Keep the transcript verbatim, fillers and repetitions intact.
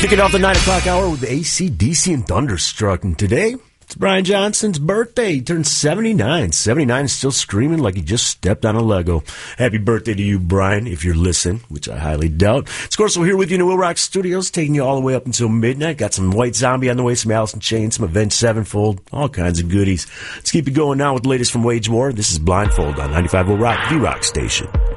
Kicking off the nine o'clock hour with A C D C and Thunderstruck. And today, it's Brian Johnson's birthday. He turned seventy-nine. seventy-nine is still screaming like he just stepped on a Lego. Happy birthday to you, Brian, if you're listening, which I highly doubt. Of course, we're here with you in the Will Rock Studios, taking you all the way up until midnight. Got some White Zombie on the way, some Alice in Chains, some Avenged Sevenfold, all kinds of goodies. Let's keep it going now with the latest from Wage War. This is Blindfold on ninety-five Will Rock, the Rock Station.